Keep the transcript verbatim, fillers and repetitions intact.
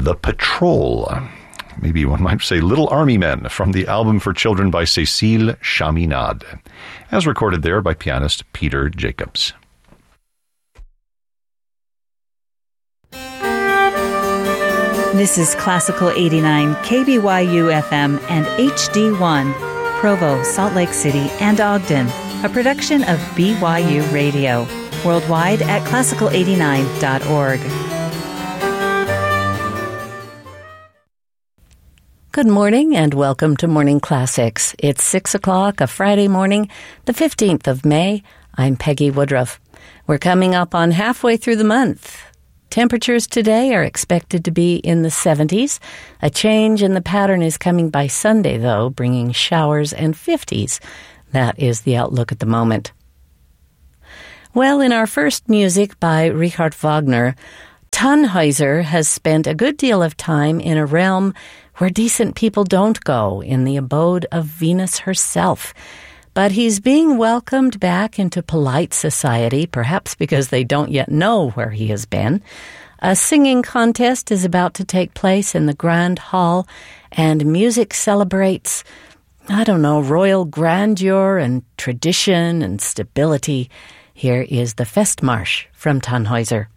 The Patrol. Maybe one might say Little Army Men, from the album for children by Cécile Chaminade, as recorded there by pianist Peter Jacobs. This is Classical eighty-nine, K B Y U F M and H D one, Provo, Salt Lake City, and Ogden, a production of B Y U Radio, worldwide at classical eighty-nine dot org. Good morning and welcome to Morning Classics. It's six o'clock, a Friday morning, the fifteenth of May. I'm Peggy Woodruff. We're coming up on halfway through the month. Temperatures today are expected to be in the seventies. A change in the pattern is coming by Sunday, though, bringing showers and fifties. That is the outlook at the moment. Well, in our first music by Richard Wagner, Tannhäuser has spent a good deal of time in a realm where decent people don't go, in the abode of Venus herself. But he's being welcomed back into polite society, perhaps because they don't yet know where he has been. A singing contest is about to take place in the Grand Hall, and music celebrates, I don't know, royal grandeur and tradition and stability. Here is the Festmarsch from Tannhäuser.